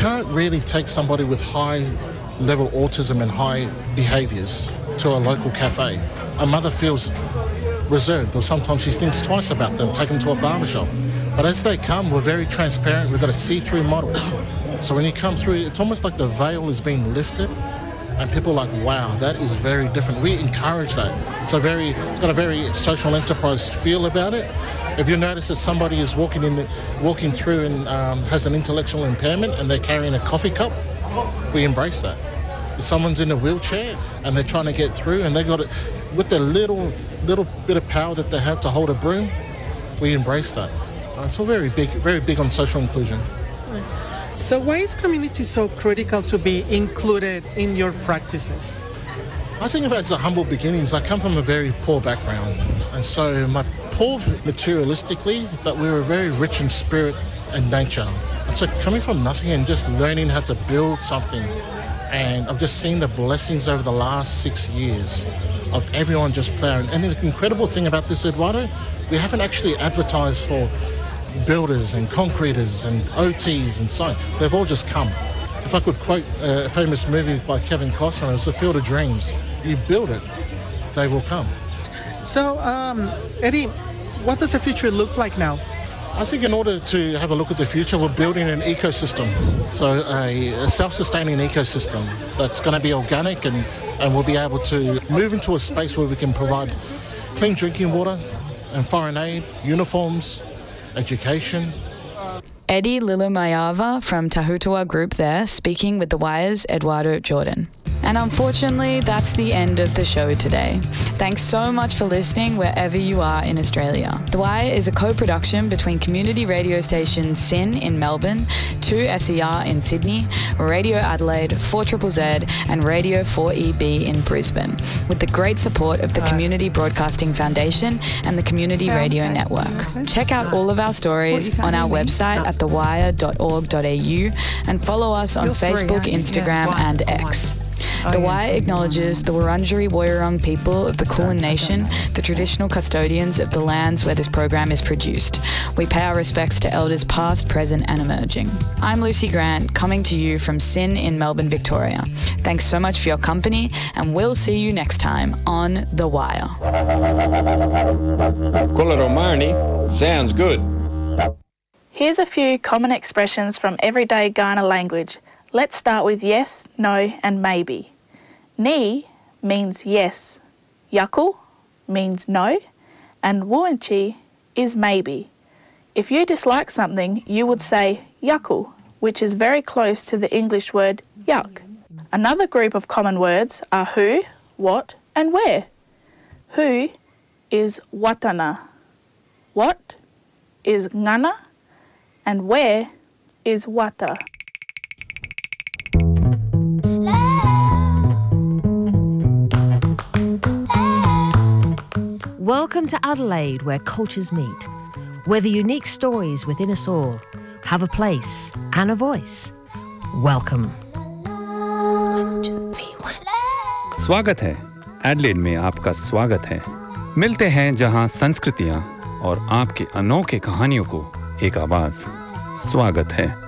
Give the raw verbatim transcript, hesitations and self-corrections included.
can't really take somebody with high-level autism and high behaviours to a local cafe. A mother feels reserved, or sometimes she thinks twice about them, take them to a barbershop. But as they come, we're very transparent. We've got a see-through model. So when you come through, it's almost like the veil is being lifted, and people are like, wow, that is very different. We encourage that. It's a very, it's got a very social enterprise feel about it. If you notice that somebody is walking in, walking through and um, has an intellectual impairment and they're carrying a coffee cup, we embrace that. If someone's in a wheelchair and they're trying to get through and they got it with the little, little bit of power that they have to hold a broom, we embrace that. Uh, so very big, very big on social inclusion. So why is community so critical to be included in your practices? I think it's a humble beginnings. I come from a very poor background, and so my poor materialistically, but we were very rich in spirit and nature. And so coming from nothing and just learning how to build something, and I've just seen the blessings over the last six years of everyone just playing. And the incredible thing about this, Eduardo, we haven't actually advertised for builders and concreters and O Ts and so on. They've all just come. If I could quote a famous movie by Kevin Costner, it's The Field of Dreams. You build it, they will come. So, um, Eddie, what does the future look like now? I think in order to have a look at the future, we're building an ecosystem. So a, a self-sustaining ecosystem that's going to be organic, and, and we'll be able to move into a space where we can provide clean drinking water and foreign aid, uniforms, education. Eddie Lilumayava from Tahutua Group there, speaking with The Wire's Eduardo Jordan. And unfortunately, that's the end of the show today. Thanks so much for listening wherever you are in Australia. The Wire is a co-production between community radio stations SYN in Melbourne, two S E R in Sydney, Radio Adelaide, four Z Z Z, and Radio four E B in Brisbane, with the great support of the Community Broadcasting Foundation and the Community Radio Network. Check out all of our stories on our website at the wire dot org dot a u and follow us on Facebook, Instagram, and X. The Wire acknowledges the Wurundjeri Woiwurrung people of the Kulin Nation, the traditional custodians of the lands where this program is produced. We pay our respects to elders past, present and emerging. I'm Lucy Grant, coming to you from SYN in Melbourne, Victoria. Thanks so much for your company, and we'll see you next time on The Wire. Kularomani sounds good. Here's a few common expressions from everyday Kaurna language. Let's start with yes, no and maybe. Ni means yes, yaku means no, and wuanchi is maybe. If you dislike something, you would say yaku, which is very close to the English word yuck. Another group of common words are who, what and where. Who is watana, what is ngana, and where is wata. Welcome to Adelaide, where cultures meet, where the unique stories within us all have a place and a voice. Welcome. स्वागत है Adelaide में आपका स्वागत है मिलते हैं जहां संस्कृतियां और आपकी अनोखी कहानियों को एक आवाज स्वागत है